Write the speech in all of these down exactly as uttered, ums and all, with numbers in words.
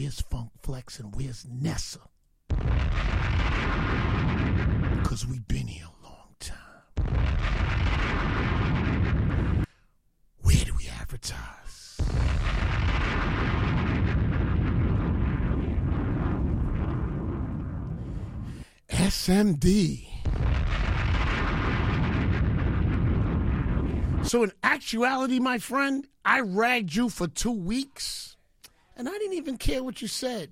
where's Funk Flex and where's Nessa? Because we've been here a long time. Where do we advertise? S M D. So in actuality, my friend, I ragged you for two weeks, and I didn't even care what you said.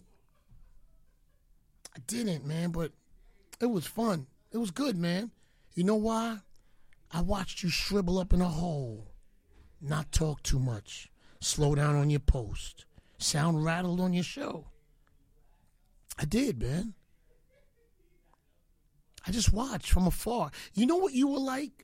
I didn't, man, but it was fun. It was good, man. You know why? I watched you shrivel up in a hole, not talk too much, slow down on your post, sound rattled on your show. I did, man. I just watched from afar. You know what you were like?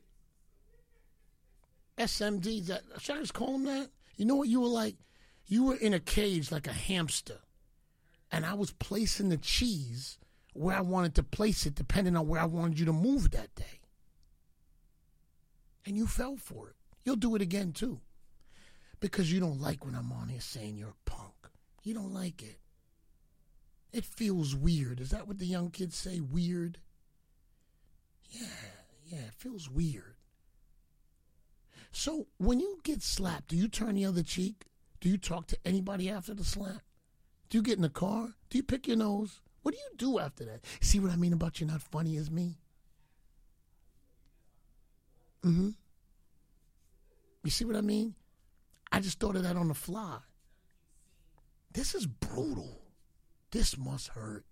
S M D, that, should I just call him that? You know what you were like? You were in a cage like a hamster, and I was placing the cheese where I wanted to place it depending on where I wanted you to move that day. And you fell for it. You'll do it again, too. Because you don't like when I'm on here saying you're a punk. You don't like it. It feels weird. Is that what the young kids say, weird? Yeah, yeah, it feels weird. So when you get slapped, do you turn the other cheek? Do you talk to anybody after the slap? Do you get in the car? Do you pick your nose? What do you do after that? See what I mean about you're not funny as me? Mm-hmm. You see what I mean? I just thought of that on the fly. This is brutal. This must hurt.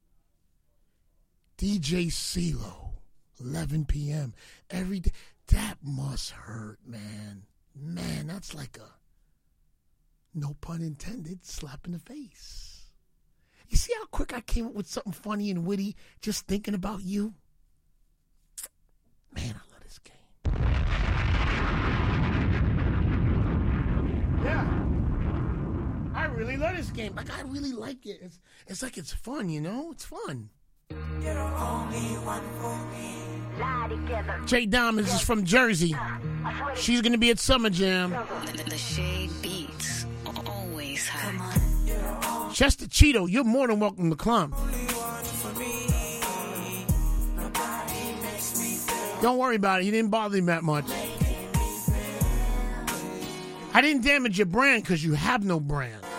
D J CeeLo, eleven p.m. every day. That must hurt, man. Man, that's like a, no pun intended, slap in the face. You see how quick I came up with something funny and witty just thinking about you? Man, I love this game. Yeah. I really love this game. Like, I really like it. It's, it's like it's fun, you know? It's fun. You're only one for me. Jay Diamonds is from Jersey. She's going to be at Summer Jam. The Shade Beats always high. Chester Cheeto, you're more than welcome to climb. Don't worry about it. You didn't bother me that much. I didn't damage your brand because you have no brand.